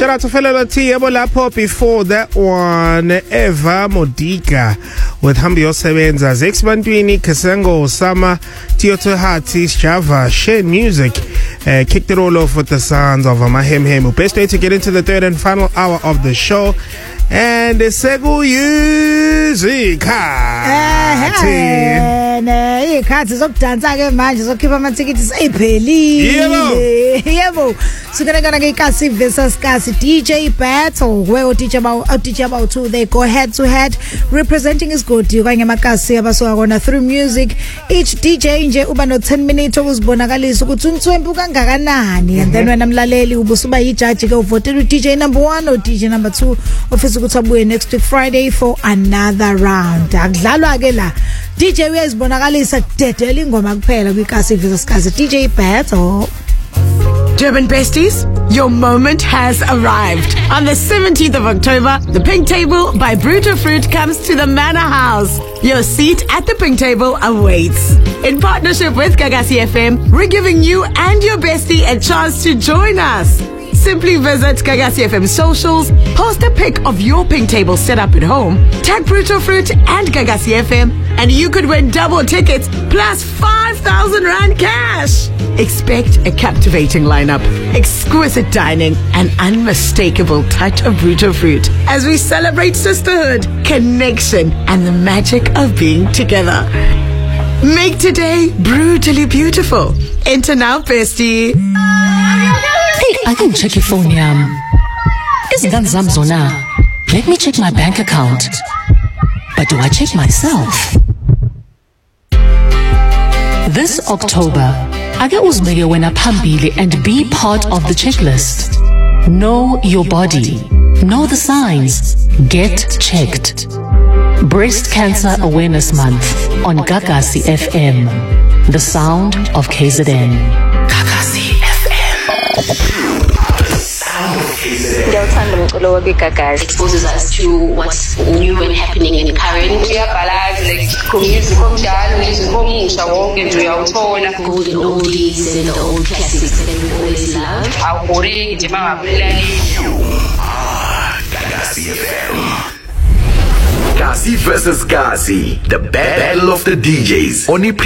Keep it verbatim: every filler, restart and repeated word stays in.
Shout out to fellow T Lapho. Before that one, Eva Modica with Hambi Osebenza, Zex Bantwini, Kasango Osama, Tioto Hatis, Java, Share Music. Uh, kicked it all off with the sounds of Mahem Hemu. Best way to get into the third and final hour of the show. And the Segu Yuzika. Ikhathi zokudansa ke manje zokhipha amathikithi sayiphelile yebo sikanakana ke Kasi versus Kasi D J battle where o D J about o D J about two they go head to head representing isigodi kanye amakasi abasoka kona through music. Each D J nje uba no ten minutes ukuzibonakalisa ukuthi umthwempu kangakanani and then wena mlaleli ubusuba yijudge ke uvote u D J number one or D J number two ofisa ukuthi abuye next week Friday for another round. Akudlalwa ke la D J uyazibonakalisa dedela ingoma kuphela kwiKasi versus Kasi D J battle. Durban Besties, your moment has arrived. On the seventeenth of October, the Pink Table by Brutal Fruit comes to the Manor House. Your seat at the Pink Table awaits. In partnership with Gagasi F M, we're giving you and your bestie a chance to join us. Simply visit Gagasi F M socials, post a pic of your Pink Table set up at home, tag Brutal Fruit and Gagasi F M, and you could win double tickets plus five thousand rand cash. Expect a captivating lineup, exquisite dining, and unmistakable touch of Brutal Fruit as we celebrate sisterhood, connection, and the magic of being together. Make today brutally beautiful. Enter now, bestie. Hey, I didn't check your phone, yam. Isn't Zamzona? Let me check my bank account. But do I check myself? This October, ake uzibeke wena phambili and be part of the checklist. Know your body. Know the signs. Get checked. Breast Cancer Awareness Month on Gagasi F M. The sound of K Z N. Gagasi F M. Exposes us to what's new and happening and current. Golden oldies and the old classics that we always love. Gagasi F M. Kasi versus Kasi, the battle of the D Js. Only